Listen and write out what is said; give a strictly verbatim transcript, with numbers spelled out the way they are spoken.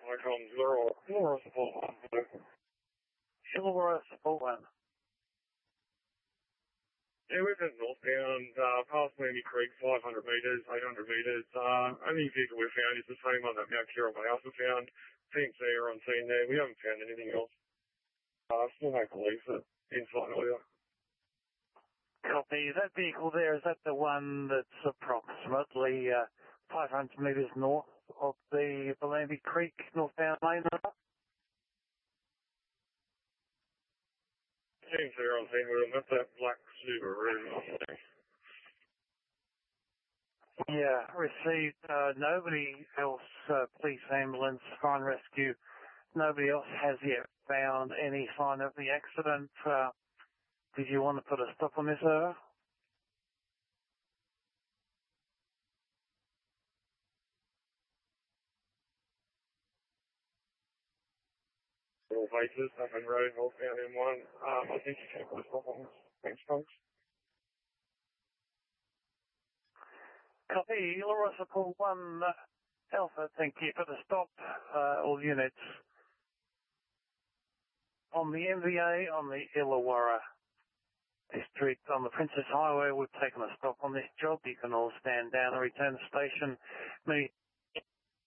I come zero, Illawarra support one. Illawarra support one. Yeah, we've been northbound, uh, past Landy Creek, five hundred metres, eight hundred metres. Uh, only vehicle we've found is the same one that Mount Kira Bay also found. Team C are on scene there. We haven't found anything else. Uh, still no police at inside earlier. Copy. That vehicle there, is that the one that's approximately uh, five hundred metres north of the Bellambi Creek northbound lane? Team C are on scene with them. That's that black Subaru, I think. Yeah, received. Uh, nobody else, uh, police, ambulance, fire and rescue, nobody else has yet found any sign of the accident. Uh, did you want to put a stop on this, over? All bases, Happen Road, northbound M one. Um, I think you can put a stop on this. Thanks, folks. Copy. Illawarra support one uh, Alpha, thank you for the stop. Uh, all units on the M V A on the Illawarra district on the Princess Highway. We've taken a stop on this job. You can all stand down and return to station. Many